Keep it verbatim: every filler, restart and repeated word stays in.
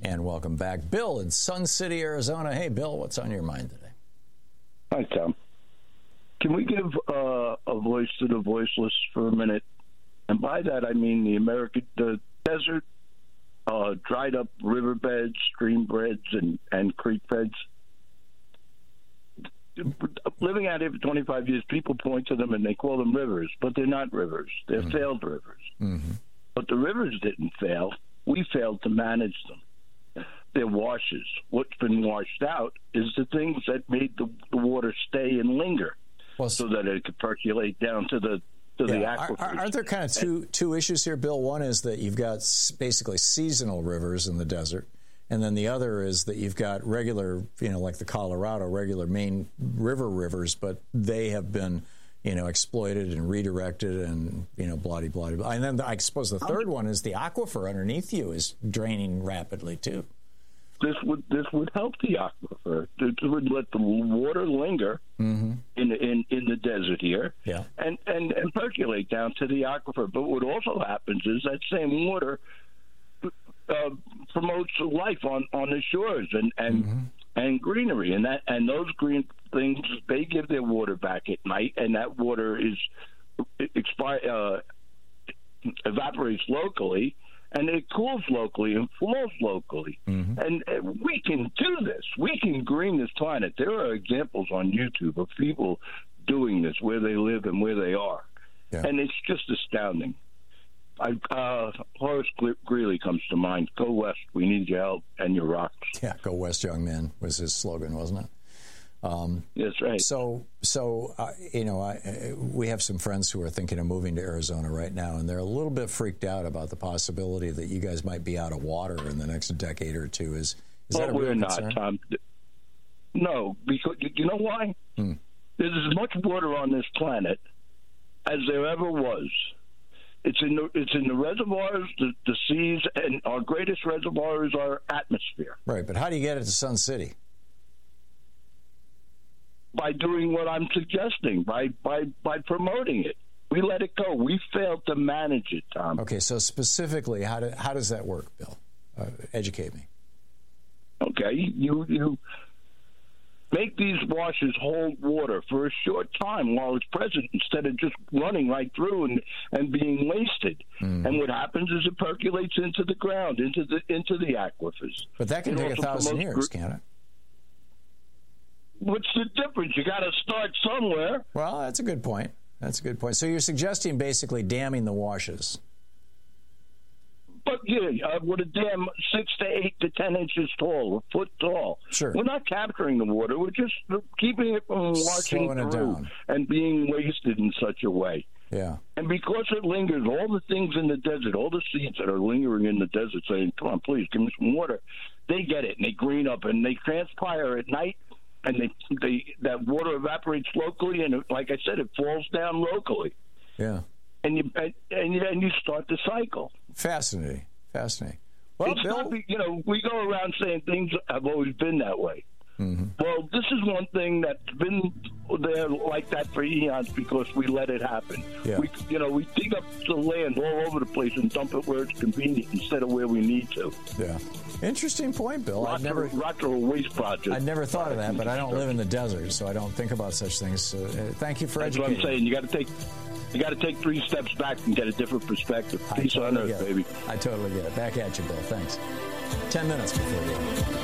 And welcome back. Bill in Sun City, Arizona. Hey, Bill, what's on your mind today? Hi, Tom. Can we give uh, a voice to the voiceless for a minute? And by that, I mean the American, the desert, uh, dried up riverbeds, stream beds, and, and creek beds. Living out here for twenty-five years, people point to them and they call them rivers, but they're not rivers. They're mm-hmm. failed rivers. Mm-hmm. But the rivers didn't fail. We failed to manage them. They're washes. What's been washed out is the things that made the, the water stay and linger, well, so that it could percolate down to the to yeah. the aquifers. Are, aren't there kind of two two issues here, Bill? One is that you've got basically seasonal rivers in the desert, and then the other is that you've got regular, you know, like the Colorado, regular main river rivers, but they have been, you know, exploited and redirected and, you know, blah, blah, blah. And then the, I suppose the third one is the aquifer underneath you is draining rapidly, too. This would this would help the aquifer. This would let the water linger mm-hmm. in, in in the desert here, yeah. and, and, and percolate down to the aquifer. But what also happens is that same water uh, promotes life on, on the shores and and, mm-hmm. and greenery, and that and those green things, they give their water back at night, and that water is expi- uh, evaporates locally. And it cools locally and flows locally. Mm-hmm. And uh, we can do this. We can green this planet. There are examples on YouTube of people doing this where they live and where they are. Yeah. And it's just astounding. I, uh, Horace Greeley comes to mind. Go west. We need your help and your rocks. Yeah, go west, young man was his slogan, wasn't it? Um, That's right. So, so uh, you know, I, we have some friends who are thinking of moving to Arizona right now, and they're a little bit freaked out about the possibility that you guys might be out of water in the next decade or two. Is, is well, that a we're real not, concern? Tom. No, because you know why? Hmm. There's as much water on this planet as there ever was. It's in the it's in the reservoirs, the, the seas, and our greatest reservoir is our atmosphere. Right, but how do you get it to Sun City? By doing what I'm suggesting, by, by by promoting it. We let it go. We failed to manage it, Tom. Okay, so specifically, how do, how does that work, Bill? Uh, educate me. Okay, you you make these washes hold water for a short time while it's present instead of just running right through and, and being wasted. Mm. And what happens is it percolates into the ground, into the into the aquifers. But that can it take a thousand years, gr- can't it? What's the difference? You got to start somewhere. Well, that's a good point. That's a good point. So you're suggesting basically damming the washes. But yeah, uh, with a dam six to eight to ten inches tall, a foot tall. Sure. We're not capturing the water. We're just keeping it from washing Slowing it through down. and being wasted in such a way. Yeah. And because it lingers, all the things in the desert, all the seeds that are lingering in the desert saying, come on, please, give me some water, they get it, and they green up, and they transpire at night. And they, they, that water evaporates locally, and it, like I said, it falls down locally. Yeah. And you and you, and you start the cycle. Fascinating. Fascinating. Well, it's Bill, not, you know, we go around saying things have always been that way. Mm-hmm. Well, this is one thing that's been there like that for eons because we let it happen. Yeah. We, you know, we dig up the land all over the place and dump it where it's convenient instead of where we need to. Yeah. Interesting point, Bill. Rock I've never rock or waste project. I never thought of that, but I don't live in the desert, so I don't think about such things. So, uh, thank you for That's educating. what I'm saying. You got to take you got to take three steps back and get a different perspective. Peace totally on earth, baby. I totally get it. Back at you, Bill. Thanks. Ten minutes before the end.